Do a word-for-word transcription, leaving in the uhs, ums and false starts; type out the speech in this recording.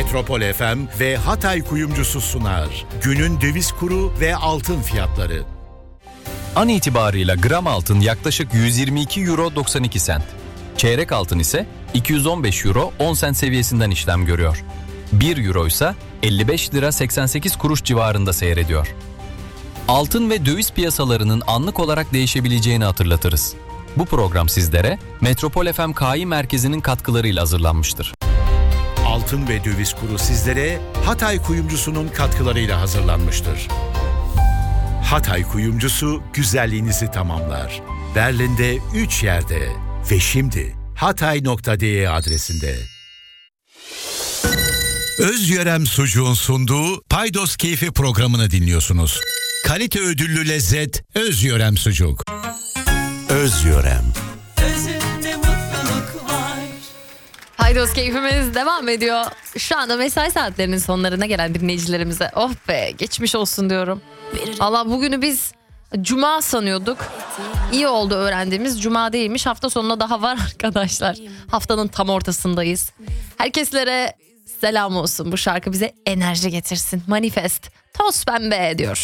Metropol F M ve Hatay Kuyumcusu sunar. Günün döviz kuru ve altın fiyatları. An itibarıyla gram altın yaklaşık yüz yirmi iki euro doksan iki sent. Çeyrek altın ise iki yüz on beş euro on sent seviyesinden işlem görüyor. bir euro ise elli beş lira seksen sekiz kuruş civarında seyrediyor. Altın ve döviz piyasalarının anlık olarak değişebileceğini hatırlatırız. Bu program sizlere Metropol F M K İ Merkezi'nin katkılarıyla hazırlanmıştır. Altın ve döviz kuru sizlere Hatay Kuyumcusu'nun katkılarıyla hazırlanmıştır. Hatay Kuyumcusu güzelliğinizi tamamlar. Berlin'de üç yerde ve şimdi hatay nokta de adresinde. Özyörem Sucuğun sunduğu Paydos Keyfi programını dinliyorsunuz. Kalite ödüllü lezzet Özyörem Sucuk. Özyörem. Özünde mutluluk var. Paydos keyfimiz devam ediyor. Şu anda mesai saatlerinin sonlarına gelen dinleyicilerimize oh be geçmiş olsun diyorum. Valla bugünü biz cuma sanıyorduk. İyi oldu öğrendiğimiz, cuma değilmiş. Hafta sonuna daha var arkadaşlar. Haftanın tam ortasındayız. Herkeslere selam olsun, bu şarkı bize enerji getirsin. Manifest, toz pembe diyor.